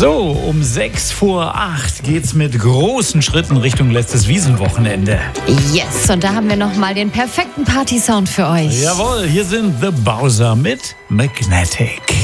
So, um 6:08 geht's mit großen Schritten Richtung letztes Wiesenwochenende. Yes, und da haben wir nochmal den perfekten Party-Sound für euch. Jawohl, hier sind The Bowser mit Magnetic.